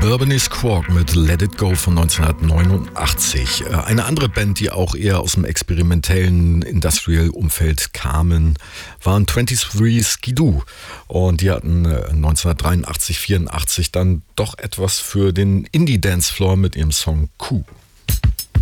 Bourbony Squawk mit Let It Go von 1989. Eine andere Band, die auch eher aus dem experimentellen Industrial-Umfeld kamen, waren 23 Skidoo. Und die hatten 1983, 84 dann doch etwas für den Indie-Dancefloor mit ihrem Song Coup.